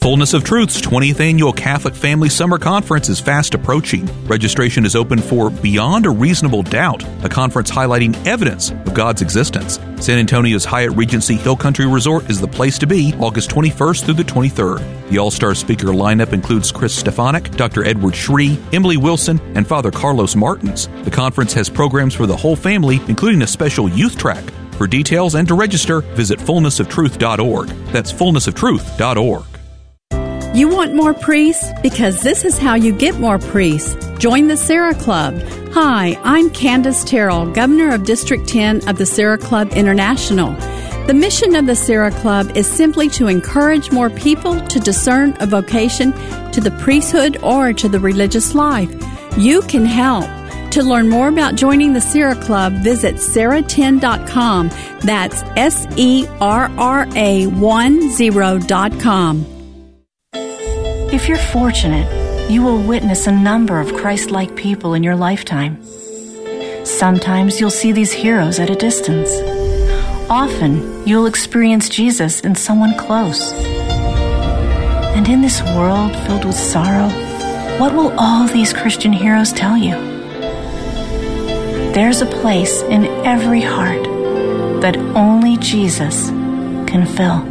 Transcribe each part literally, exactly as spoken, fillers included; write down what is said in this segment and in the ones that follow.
Fullness of Truth's twentieth Annual Catholic Family Summer Conference is fast approaching. Registration is open for Beyond a Reasonable Doubt, a conference highlighting evidence of God's existence. San Antonio's Hyatt Regency Hill Country Resort is the place to be August twenty-first through the twenty-third. The all-star speaker lineup includes Chris Stefanik, Doctor Edward Shree, Emily Wilson, and Father Carlos Martins. The conference has programs for the whole family, including a special youth track. For details and to register, visit fullness of truth dot org. That's fullness of truth dot org. You want more priests? Because this is how you get more priests. Join the Sarah Club. Hi, I'm Candace Terrell, Governor of District ten of the Sarah Club International. The mission of the Sarah Club is simply to encourage more people to discern a vocation to the priesthood or to the religious life. You can help. To learn more about joining the Sarah Club, visit sarah ten dot com. That's S E R R A ten dot com. If you're fortunate, you will witness a number of Christ-like people in your lifetime. Sometimes you'll see these heroes at a distance. Often, you'll experience Jesus in someone close. And in this world filled with sorrow, what will all these Christian heroes tell you? There's a place in every heart that only Jesus can fill.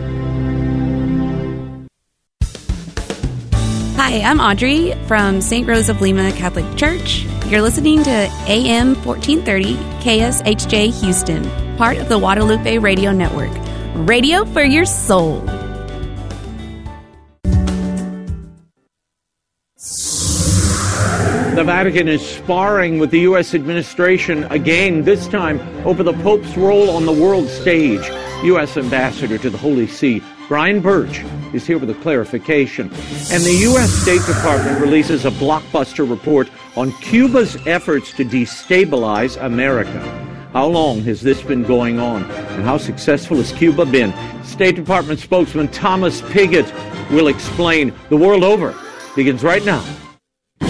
Hi, I'm Audrey from Saint Rose of Lima Catholic Church. You're listening to A M fourteen thirty K S H J Houston, part of the Guadalupe Radio Network. Radio for your soul. The Vatican is sparring with the U S administration again, this time over the Pope's role on the world stage. U S Ambassador to the Holy See, Brian Birch, is here with a clarification. And the U S State Department releases a blockbuster report on Cuba's efforts to destabilize America. How long has this been going on? And how successful has Cuba been? State Department spokesman Thomas Pigott will explain. The World Over begins right now.